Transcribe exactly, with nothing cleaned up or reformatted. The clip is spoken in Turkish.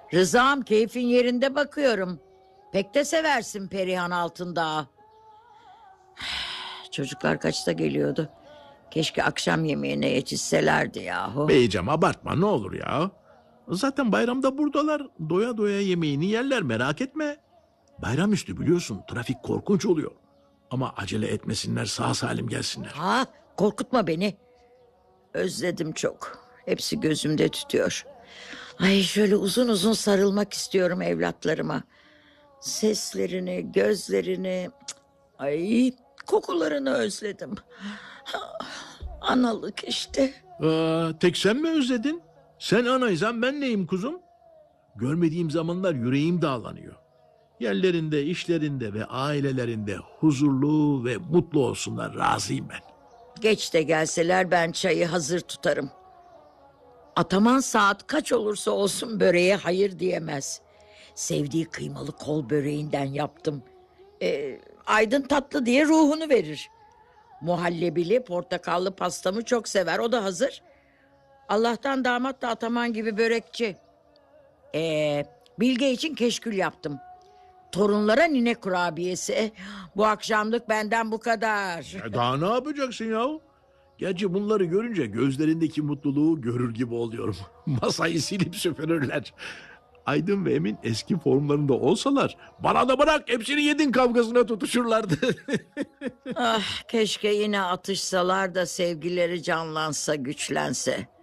Rızam, keyfin yerinde bakıyorum. Pek de seversin Perihan Altındağ. Çocuklar kaçta geliyordu? Keşke akşam yemeğine yetişselerdi yahu. Beyciğim abartma ne olur ya. Zaten bayramda buradalar. Doya doya yemeğini yerler, merak etme. Bayramüstü biliyorsun trafik korkunç oluyor. Ama acele etmesinler, sağ salim gelsinler. Ha, korkutma beni. Özledim çok. Hepsi gözümde tütüyor. Ay, şöyle uzun uzun sarılmak istiyorum evlatlarıma. Seslerini, gözlerini, cık, ay kokularını özledim. Analık işte. Aa, tek sen mi özledin? Sen anaysan ben neyim kuzum? Görmediğim zamanlar yüreğim dağlanıyor. Yerlerinde, işlerinde ve ailelerinde huzurlu ve mutlu olsunlar, razıyım ben. Geç de gelseler ben çayı hazır tutarım. Ataman saat kaç olursa olsun böreğe hayır diyemez. Sevdiği kıymalı kol böreğinden yaptım. Ee, Aydın tatlı diye ruhunu verir. Muhallebili portakallı pastamı çok sever, o da hazır. Allah'tan damat da Ataman gibi börekçi. Ee, Bilge için keşkül yaptım. Torunlara nine kurabiyesi. Bu akşamlık benden bu kadar. E daha ne yapacaksın yahu? Gerçi bunları görünce gözlerindeki mutluluğu görür gibi oluyorum. Masayı silip süpürürler. Aydın ve Emin eski formlarında olsalar bana da bırak hepsini yedin kavgasına tutuşurlardı. Ah, keşke yine atışsalar da sevgileri canlansa, güçlense.